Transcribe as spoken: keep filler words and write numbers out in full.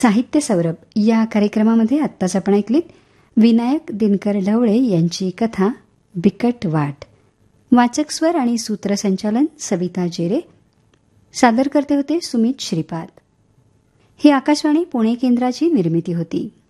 साहित्य सौरभ या कार्यक्रमामध्ये आत्ताच आपण ऐकलीत विनायक दिनकर ढवळे यांची कथा बिकट वाट. वाचक स्वर आणि सूत्रसंचालन सविता जेरे. सादर करते होते सुमित श्रीपाद. ही आकाशवाणी पुणे केंद्राची निर्मिती होती.